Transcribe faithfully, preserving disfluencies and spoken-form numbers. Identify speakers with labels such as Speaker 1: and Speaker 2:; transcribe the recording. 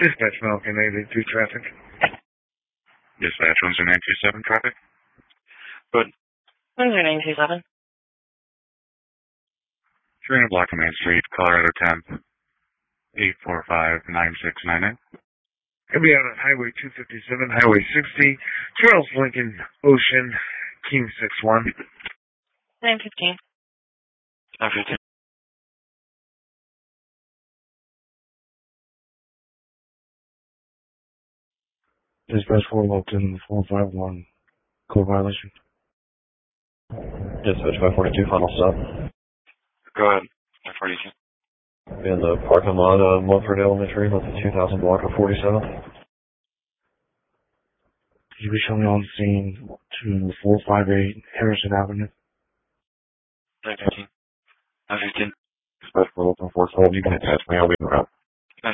Speaker 1: Dispatch Malkin eight eight two traffic.
Speaker 2: Dispatch one zero nine two seven traffic.
Speaker 3: Good. one zero nine two seven.
Speaker 2: three hundred block of Main Street, Colorado Temp, eight four five nine six nine nine.
Speaker 1: He'll be out on Highway two fifty-seven, Highway sixty, Charles Lincoln Ocean, King six one.
Speaker 3: nine fifteen.
Speaker 2: nine fifteen.
Speaker 1: Dispatch four Lupton four five one, code violation.
Speaker 4: Dispatch five forty-two, final stop.
Speaker 2: Go ahead. five forty-two.
Speaker 4: In the parking lot of Mumford Elementary, that's the two thousand block of forty-seventh.
Speaker 1: Could you be showing on scene to four five eight Harrison Avenue?
Speaker 2: nine fifteen. nine fifteen.
Speaker 4: Dispatch four Lupton four twelve, you can attach me, I'll be in the route.